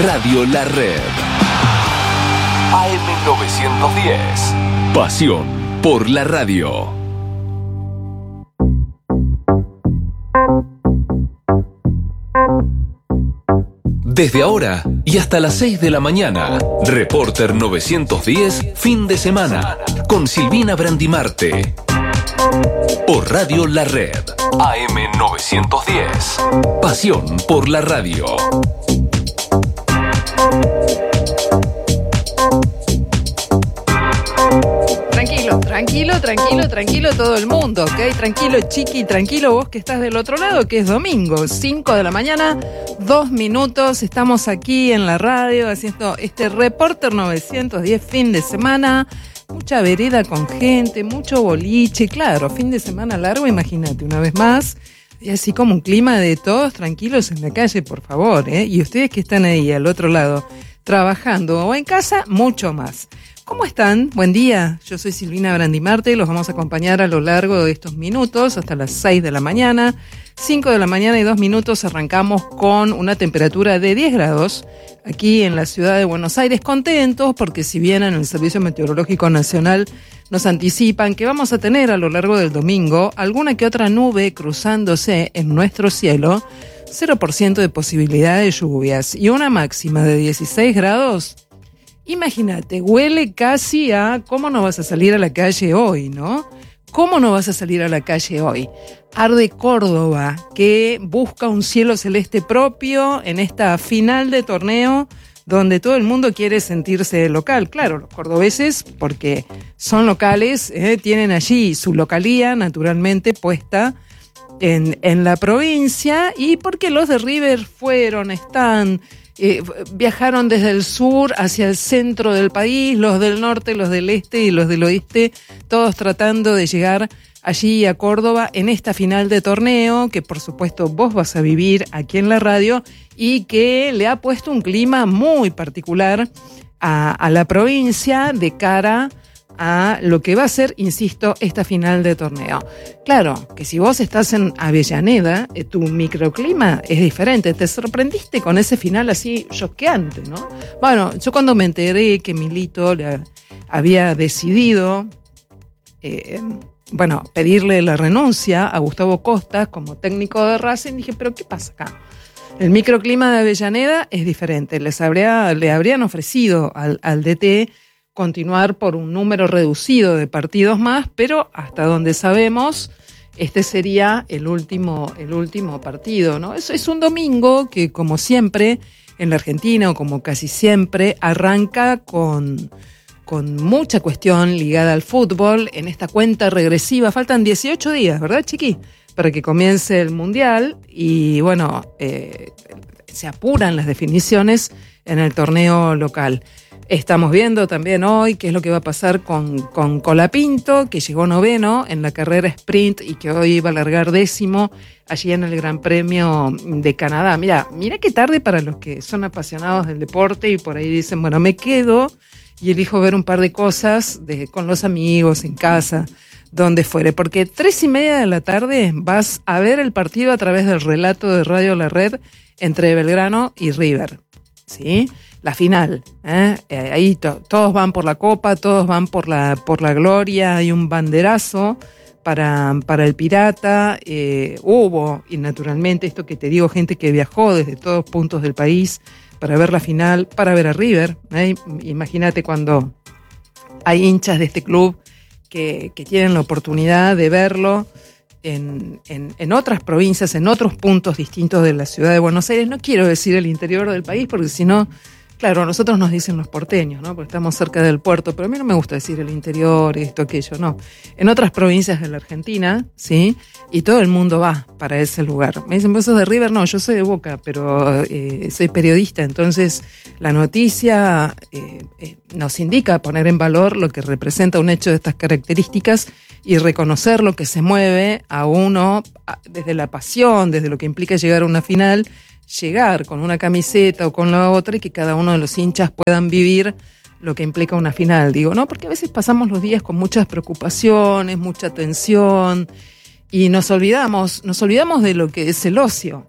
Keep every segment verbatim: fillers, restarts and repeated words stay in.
Radio La Red. A M novecientos diez. Pasión por la radio. Desde ahora y hasta las seis de la mañana, Reporter novecientos diez, fin de semana, con Silvina Brandimarte. Por Radio La Red, A M novecientos diez. Pasión por la radio. Tranquilo, tranquilo, tranquilo, tranquilo todo el mundo, ¿ok? Tranquilo, chiqui, tranquilo vos que estás del otro lado, que es domingo, cinco de la mañana, dos minutos, estamos aquí en la radio haciendo este Reporter novecientos diez, fin de semana, mucha vereda con gente, mucho boliche, claro, fin de semana largo, imagínate, una vez más, y así como un clima de todos tranquilos en la calle, por favor, ¿eh? Y ustedes que están ahí al otro lado, trabajando o en casa, mucho más. ¿Cómo están? Buen día, yo soy Silvina Brandimarte y los vamos a acompañar a lo largo de estos minutos hasta las seis de la mañana. cinco de la mañana y dos minutos arrancamos con una temperatura de diez grados aquí en la ciudad de Buenos Aires. Contentos porque si bien en el Servicio Meteorológico Nacional nos anticipan que vamos a tener a lo largo del domingo alguna que otra nube cruzándose en nuestro cielo, cero por ciento de posibilidad de lluvias y una máxima de dieciséis grados. Imagínate, huele casi a cómo no vas a salir a la calle hoy, ¿no? ¿Cómo no vas a salir a la calle hoy? Arde Córdoba, que busca un cielo celeste propio en esta final de torneo donde todo el mundo quiere sentirse local. Claro, los cordobeses, porque son locales, eh, tienen allí su localía naturalmente puesta en, en la provincia y porque los de River fueron, están... Eh, viajaron desde el sur hacia el centro del país, los del norte, los del este y los del oeste, todos tratando de llegar allí a Córdoba en esta final de torneo, que por supuesto vos vas a vivir aquí en la radio y que le ha puesto un clima muy particular a, a la provincia de cara a lo que va a ser, insisto, esta final de torneo. Claro, que si vos estás en Avellaneda, eh, tu microclima es diferente. Te sorprendiste con ese final así choqueante, ¿no? Bueno, yo cuando me enteré que Milito le había decidido, eh, bueno, pedirle la renuncia a Gustavo Costas como técnico de Racing, dije, ¿pero qué pasa acá? El microclima de Avellaneda es diferente. Les habría, le habrían ofrecido al, al D T continuar por un número reducido de partidos más, pero hasta donde sabemos, este sería el último, el último partido, ¿no? Eso es un domingo que, como siempre, en la Argentina, o como casi siempre, arranca con, con mucha cuestión ligada al fútbol, en esta cuenta regresiva. Faltan dieciocho días, ¿verdad, chiqui? Para que comience el Mundial, y bueno, eh, se apuran las definiciones en el torneo local. Estamos viendo también hoy qué es lo que va a pasar con, con Colapinto, que llegó noveno en la carrera sprint y que hoy va a largar décimo allí en el Gran Premio de Canadá. Mira, mira qué tarde para los que son apasionados del deporte y por ahí dicen, bueno, me quedo y elijo ver un par de cosas de, con los amigos, en casa, donde fuere. Porque tres y media de la tarde vas a ver el partido a través del relato de Radio La Red entre Belgrano y River, ¿sí? La final, ¿eh? Eh, ahí to- todos van por la copa, todos van por la, por la gloria, hay un banderazo para, para el Pirata, eh, hubo, y naturalmente esto que te digo, gente que viajó desde todos puntos del país para ver la final, para ver a River, ¿eh? Imagínate cuando hay hinchas de este club que, que tienen la oportunidad de verlo en, en, en otras provincias, en otros puntos distintos de la ciudad de Buenos Aires. No quiero decir el interior del país porque si no... Claro, nosotros nos dicen los porteños, ¿no? Porque estamos cerca del puerto, pero a mí no me gusta decir el interior, esto, aquello, no. En otras provincias de la Argentina, ¿sí? Y todo el mundo va para ese lugar. Me dicen, ¿vos sos de River? No, yo soy de Boca, pero eh, soy periodista, entonces la noticia eh, eh, nos indica poner en valor lo que representa un hecho de estas características y reconocer lo que se mueve a uno desde la pasión, desde lo que implica llegar a una final, llegar con una camiseta o con la otra y que cada uno de los hinchas puedan vivir lo que implica una final, digo, ¿no? Porque a veces pasamos los días con muchas preocupaciones, mucha tensión y nos olvidamos, nos olvidamos de lo que es el ocio,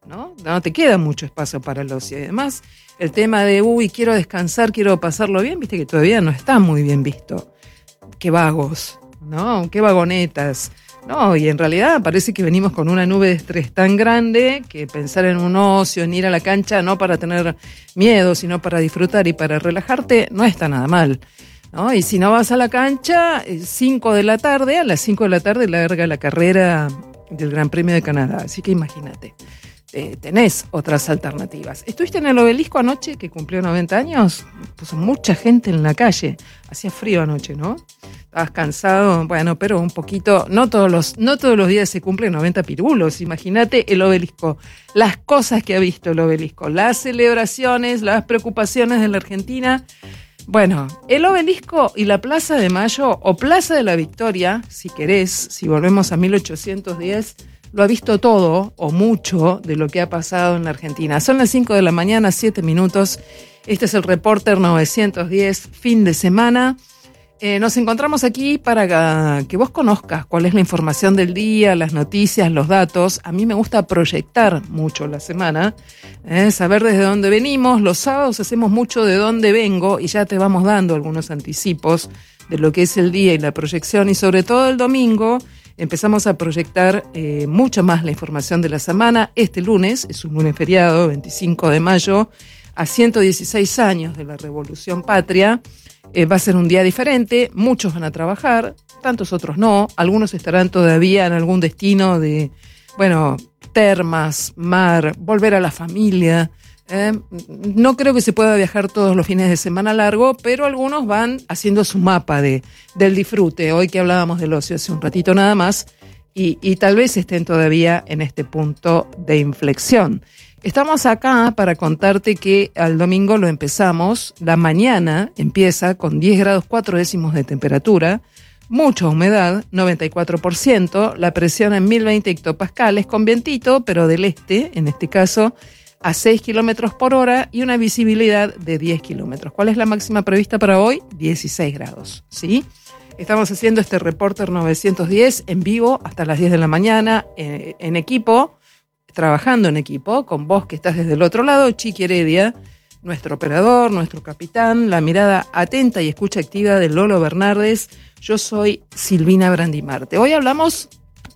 ¿no? No te queda mucho espacio para el ocio. Y además, el tema de, uy, quiero descansar, quiero pasarlo bien, viste que todavía no está muy bien visto. Qué vagos, ¿no? Qué vagonetas. No, y en realidad parece que venimos con una nube de estrés tan grande que pensar en un ocio, en ir a la cancha, no para tener miedo, sino para disfrutar y para relajarte, no está nada mal, ¿no? Y si no vas a la cancha, cinco de la tarde, a las cinco de la tarde larga la carrera del Gran Premio de Canadá. Así que imagínate, eh, tenés otras alternativas. ¿Estuviste en el Obelisco anoche, que cumplió noventa años? Puso mucha gente en la calle. Hacía frío anoche, ¿no? Estabas cansado, bueno, pero un poquito, no todos los, no todos los días se cumplen noventa pirulos. Imagínate el Obelisco, las cosas que ha visto el Obelisco, las celebraciones, las preocupaciones de la Argentina. Bueno, el Obelisco y la Plaza de Mayo, o Plaza de la Victoria, si querés, si volvemos a mil ochocientos diez, lo ha visto todo o mucho de lo que ha pasado en la Argentina. Son las cinco de la mañana, siete minutos. Este es el Reporter novecientos diez, fin de semana. Eh, nos encontramos aquí para que vos conozcas cuál es la información del día, las noticias, los datos. A mí me gusta proyectar mucho la semana, eh, saber desde dónde venimos. Los sábados hacemos mucho de dónde vengo y ya te vamos dando algunos anticipos de lo que es el día y la proyección. Y sobre todo el domingo empezamos a proyectar eh, mucho más la información de la semana. Este lunes, es un lunes feriado, veinticinco de mayo, a ciento dieciséis años de la Revolución Patria. Eh, va a ser un día diferente, muchos van a trabajar, tantos otros no, algunos estarán todavía en algún destino de, bueno, termas, mar, volver a la familia. Eh, no creo que se pueda viajar todos los fines de semana largo, pero algunos van haciendo su mapa de, del disfrute, hoy que hablábamos del ocio hace un ratito nada más, y, y tal vez estén todavía en este punto de inflexión. Estamos acá para contarte que al domingo lo empezamos, la mañana empieza con diez grados cuatro décimos de temperatura, mucha humedad, noventa y cuatro por ciento, la presión en mil veinte hectopascales, con vientito, pero del este, en este caso, a seis kilómetros por hora y una visibilidad de diez kilómetros. ¿Cuál es la máxima prevista para hoy? dieciséis grados, ¿sí? Estamos haciendo este Reporter novecientos diez en vivo hasta las diez de la mañana, en, en equipo, trabajando en equipo, con vos que estás desde el otro lado, Chiqui Heredia, nuestro operador, nuestro capitán, la mirada atenta y escucha activa de Lolo Bernardes. Yo soy Silvina Brandimarte. Hoy hablamos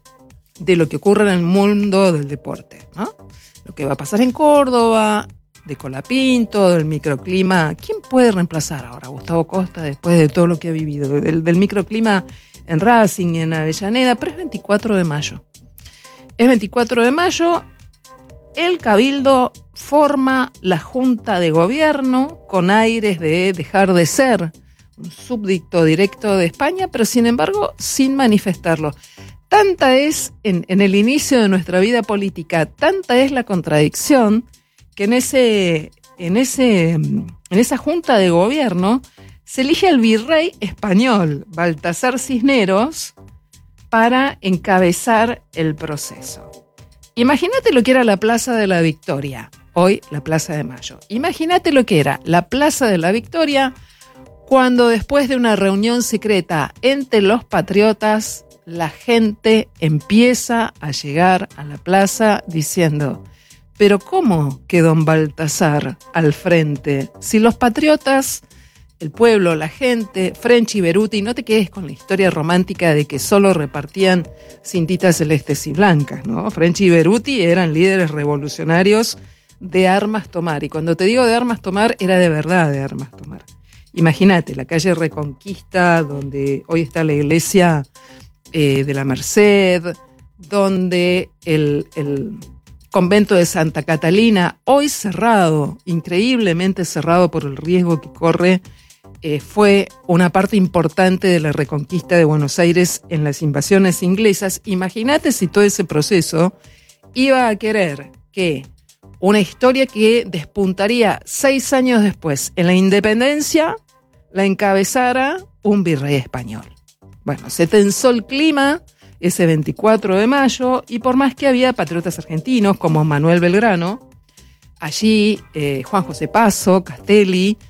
de lo que ocurre en el mundo del deporte, ¿no? Lo que va a pasar en Córdoba, de Colapinto, del microclima. ¿Quién puede reemplazar ahora a Gustavo Costa después de todo lo que ha vivido? Del, del microclima en Racing, en Avellaneda, pero es veinticuatro de mayo. Es veinticuatro de mayo, el Cabildo forma la Junta de Gobierno con aires de dejar de ser un súbdito directo de España, pero sin embargo sin manifestarlo. Tanta es, en, en el inicio de nuestra vida política, tanta es la contradicción que en, ese, en, ese, en esa Junta de Gobierno se elige al virrey español, Baltasar Cisneros, para encabezar el proceso. Imagínate lo que era la Plaza de la Victoria, hoy la Plaza de Mayo. Imagínate lo que era la Plaza de la Victoria cuando después de una reunión secreta entre los patriotas, la gente empieza a llegar a la plaza diciendo: ¿pero cómo que don Baltasar al frente? Si los patriotas, el pueblo, la gente, French y Beruti, no te quedes con la historia romántica de que solo repartían cintitas celestes y blancas, ¿no? French y Beruti eran líderes revolucionarios de armas tomar. Y cuando te digo de armas tomar, era de verdad de armas tomar. Imagínate, la calle Reconquista, donde hoy está la iglesia eh, de la Merced, donde el, el convento de Santa Catalina, hoy cerrado, increíblemente cerrado por el riesgo que corre, Eh, fue una parte importante de la reconquista de Buenos Aires en las invasiones inglesas. Imagínate si todo ese proceso iba a querer que una historia que despuntaría seis años después en la independencia la encabezara un virrey español. Bueno, se tensó el clima ese veinticuatro de mayo y por más que había patriotas argentinos como Manuel Belgrano, allí eh, Juan José Paso, Castelli,